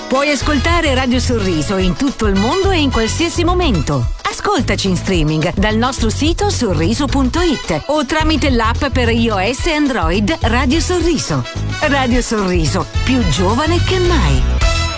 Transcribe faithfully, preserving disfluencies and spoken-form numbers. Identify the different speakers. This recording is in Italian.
Speaker 1: Puoi ascoltare Radio Sorriso in tutto il mondo e in qualsiasi momento. Ascoltaci in streaming dal nostro sito sorriso punto it o tramite l'app per iOS e Android Radio Sorriso. Radio Sorriso, più giovane che mai.